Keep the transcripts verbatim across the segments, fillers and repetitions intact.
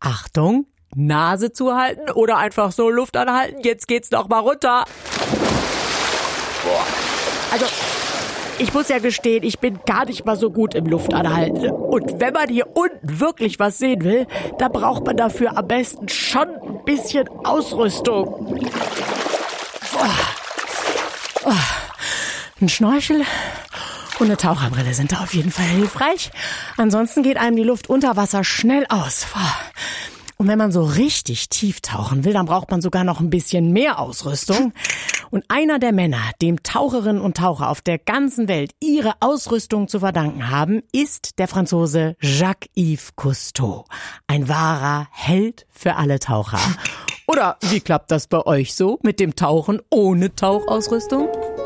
Achtung, Nase zuhalten oder einfach so Luft anhalten. Jetzt geht's noch mal runter. Boah. Also, ich muss ja gestehen, ich bin gar nicht mal so gut im Luftanhalten. Und wenn man hier unten wirklich was sehen will, dann braucht man dafür am besten schon ein bisschen Ausrüstung. Oh. Oh. Ein Schnorchel und eine Taucherbrille sind da auf jeden Fall hilfreich. Ansonsten geht einem die Luft unter Wasser schnell aus. Und wenn man so richtig tief tauchen will, dann braucht man sogar noch ein bisschen mehr Ausrüstung. Und einer der Männer, dem Taucherinnen und Taucher auf der ganzen Welt ihre Ausrüstung zu verdanken haben, ist der Franzose Jacques-Yves Cousteau. Ein wahrer Held für alle Taucher. Oder wie klappt das bei euch so mit dem Tauchen ohne Tauchausrüstung?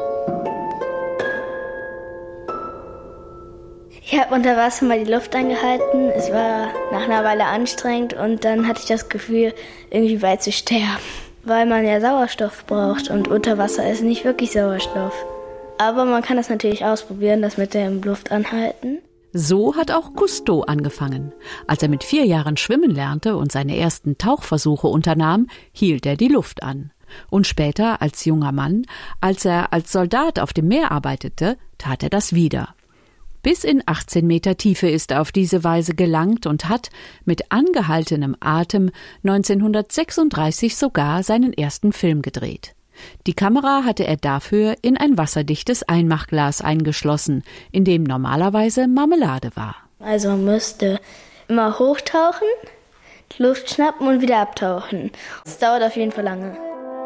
Ich habe unter Wasser mal die Luft angehalten. Es war nach einer Weile anstrengend und dann hatte ich das Gefühl, irgendwie bald zu sterben. Weil man ja Sauerstoff braucht und unter Wasser ist nicht wirklich Sauerstoff. Aber man kann das natürlich ausprobieren, das mit dem Luftanhalten. So hat auch Cousteau angefangen. Als er mit vier Jahren schwimmen lernte und seine ersten Tauchversuche unternahm, hielt er die Luft an. Und später als junger Mann, als er als Soldat auf dem Meer arbeitete, tat er das wieder. Bis in achtzehn Meter Tiefe ist er auf diese Weise gelangt und hat mit angehaltenem Atem neunzehnhundertsechsunddreißig sogar seinen ersten Film gedreht. Die Kamera hatte er dafür in ein wasserdichtes Einmachglas eingeschlossen, in dem normalerweise Marmelade war. Also man müsste immer hochtauchen, Luft schnappen und wieder abtauchen. Das dauert auf jeden Fall lange.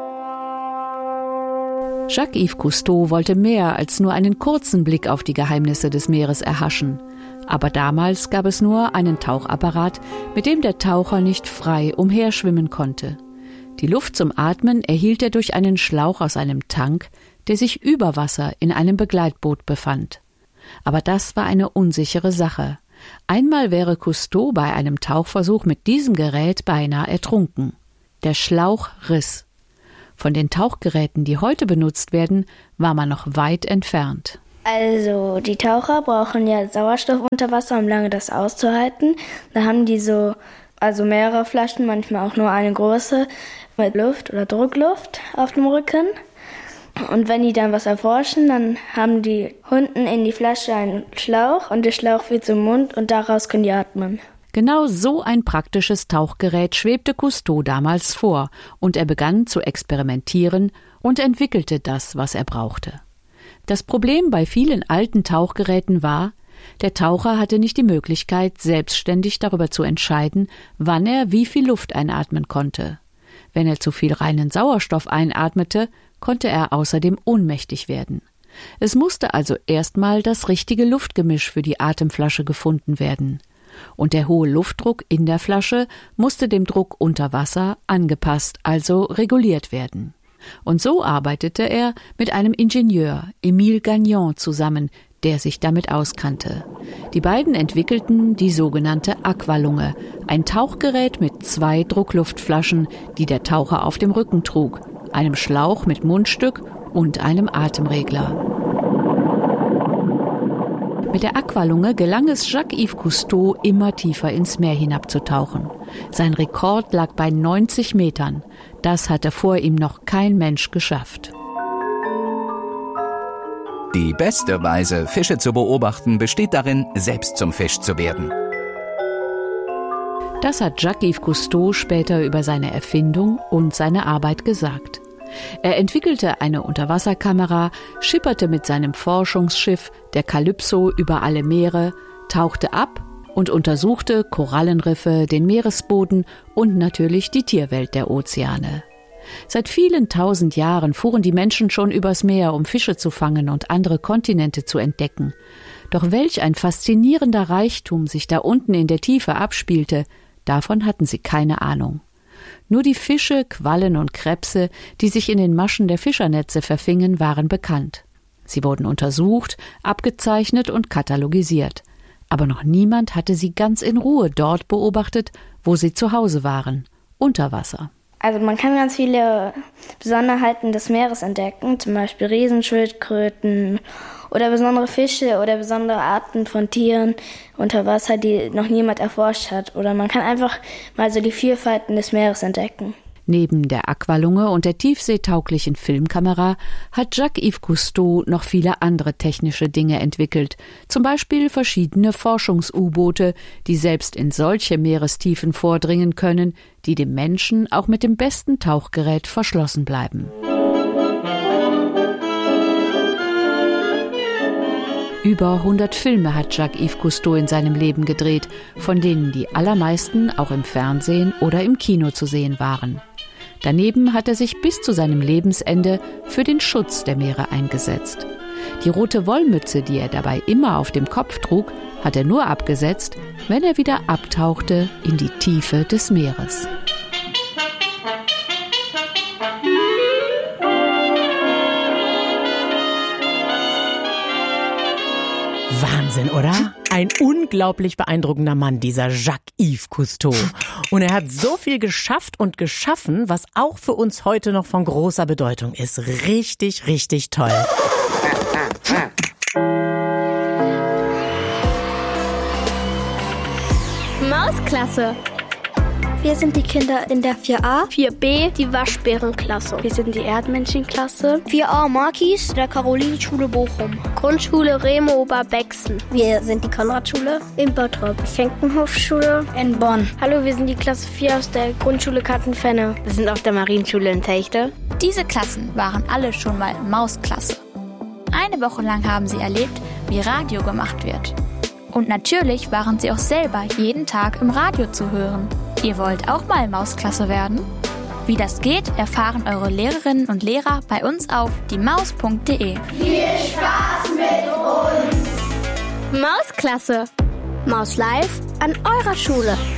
Jacques-Yves Cousteau wollte mehr als nur einen kurzen Blick auf die Geheimnisse des Meeres erhaschen. Aber damals gab es nur einen Tauchapparat, mit dem der Taucher nicht frei umherschwimmen konnte. Die Luft zum Atmen erhielt er durch einen Schlauch aus einem Tank, der sich über Wasser in einem Begleitboot befand. Aber das war eine unsichere Sache. Einmal wäre Cousteau bei einem Tauchversuch mit diesem Gerät beinahe ertrunken. Der Schlauch riss. Von den Tauchgeräten, die heute benutzt werden, war man noch weit entfernt. Also die Taucher brauchen ja Sauerstoff unter Wasser, um lange das auszuhalten. Da haben die so, also mehrere Flaschen, manchmal auch nur eine große, mit Luft oder Druckluft auf dem Rücken. Und wenn die dann was erforschen, dann haben die unten in die Flasche einen Schlauch und der Schlauch wird zum Mund und daraus können die atmen. Genau so ein praktisches Tauchgerät schwebte Cousteau damals vor und er begann zu experimentieren und entwickelte das, was er brauchte. Das Problem bei vielen alten Tauchgeräten war, der Taucher hatte nicht die Möglichkeit, selbstständig darüber zu entscheiden, wann er wie viel Luft einatmen konnte. Wenn er zu viel reinen Sauerstoff einatmete, konnte er außerdem ohnmächtig werden. Es musste also erstmal das richtige Luftgemisch für die Atemflasche gefunden werden. Und der hohe Luftdruck in der Flasche musste dem Druck unter Wasser angepasst, also reguliert werden. Und so arbeitete er mit einem Ingenieur, Émile Gagnon, zusammen, der sich damit auskannte. Die beiden entwickelten die sogenannte Aqualunge, ein Tauchgerät mit zwei Druckluftflaschen, die der Taucher auf dem Rücken trug, einem Schlauch mit Mundstück und einem Atemregler. Mit der Aqualunge gelang es Jacques-Yves Cousteau, immer tiefer ins Meer hinabzutauchen. Sein Rekord lag bei neunzig Metern. Das hatte vor ihm noch kein Mensch geschafft. Die beste Weise, Fische zu beobachten, besteht darin, selbst zum Fisch zu werden. Das hat Jacques-Yves Cousteau später über seine Erfindung und seine Arbeit gesagt. Er entwickelte eine Unterwasserkamera, schipperte mit seinem Forschungsschiff, der Calypso, über alle Meere, tauchte ab und untersuchte Korallenriffe, den Meeresboden und natürlich die Tierwelt der Ozeane. Seit vielen tausend Jahren fuhren die Menschen schon übers Meer, um Fische zu fangen und andere Kontinente zu entdecken. Doch welch ein faszinierender Reichtum sich da unten in der Tiefe abspielte, davon hatten sie keine Ahnung. Nur die Fische, Quallen und Krebse, die sich in den Maschen der Fischernetze verfingen, waren bekannt. Sie wurden untersucht, abgezeichnet und katalogisiert. Aber noch niemand hatte sie ganz in Ruhe dort beobachtet, wo sie zu Hause waren, unter Wasser. Also man kann ganz viele Besonderheiten des Meeres entdecken, zum Beispiel Riesenschildkröten Oder besondere Fische oder besondere Arten von Tieren unter Wasser, die noch niemand erforscht hat. Oder man kann einfach mal so die Vielfalten des Meeres entdecken. Neben der Aqualunge und der tiefseetauglichen Filmkamera hat Jacques-Yves Cousteau noch viele andere technische Dinge entwickelt. Zum Beispiel verschiedene Forschungs-U-Boote, die selbst in solche Meerestiefen vordringen können, die dem Menschen auch mit dem besten Tauchgerät verschlossen bleiben. Über hundert Filme hat Jacques-Yves Cousteau in seinem Leben gedreht, von denen die allermeisten auch im Fernsehen oder im Kino zu sehen waren. Daneben hat er sich bis zu seinem Lebensende für den Schutz der Meere eingesetzt. Die rote Wollmütze, die er dabei immer auf dem Kopf trug, hat er nur abgesetzt, wenn er wieder abtauchte in die Tiefe des Meeres. Wahnsinn, oder? Ein unglaublich beeindruckender Mann, dieser Jacques-Yves Cousteau. Und er hat so viel geschafft und geschaffen, was auch für uns heute noch von großer Bedeutung ist. Richtig, richtig toll. Mausklasse. Wir sind die Kinder in der vier a, vier b, die Waschbärenklasse. Wir sind die Erdmännchenklasse. vier a Markis, der Karolinenschule Bochum. Grundschule Remo Oberbexen. Wir sind die Konradschule in Bottrop. Schenkenhofschule in Bonn. Hallo, wir sind die Klasse vier aus der Grundschule Kattenfenne. Wir sind auf der Marienschule in Techte. Diese Klassen waren alle schon mal Mausklasse. Eine Woche lang haben sie erlebt, wie Radio gemacht wird. Und natürlich waren sie auch selber jeden Tag im Radio zu hören. Ihr wollt auch mal Mausklasse werden? Wie das geht, erfahren eure Lehrerinnen und Lehrer bei uns auf die maus punkt de. Viel Spaß mit uns! Mausklasse. Maus live an eurer Schule.